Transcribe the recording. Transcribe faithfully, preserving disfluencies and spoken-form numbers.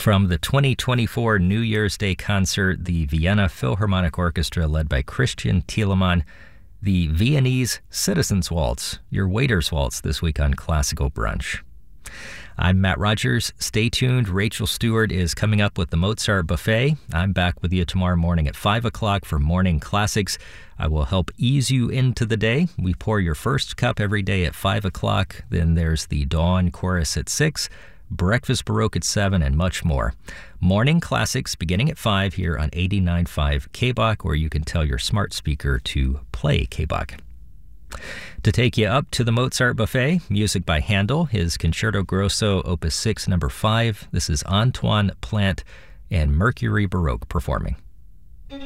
From the twenty twenty-four New Year's Day concert, the Vienna Philharmonic Orchestra, led by Christian Thielemann, the Viennese Citizens Waltz, your waiter's waltz this week on Classical Brunch. I'm Matt Rogers. Stay tuned. Rachel Stewart is coming up with the Mozart Buffet. I'm back with you tomorrow morning at five o'clock for Morning Classics. I will help ease you into the day. We pour your first cup every day at five o'clock. Then there's the Dawn Chorus at six, Breakfast Baroque at seven, and much more. Morning Classics beginning at five here on eighty-nine point five K B O C, or you can tell your smart speaker to play K B O C. To take you up to the Mozart Buffet, music by Handel, his Concerto Grosso, Opus six, number five. This is Antoine Plant and Mercury Baroque performing.